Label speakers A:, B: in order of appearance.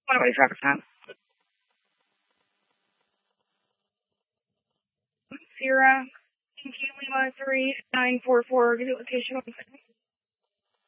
A: Highway traffic stop. Sierra, Lima 3944, get location 1 second.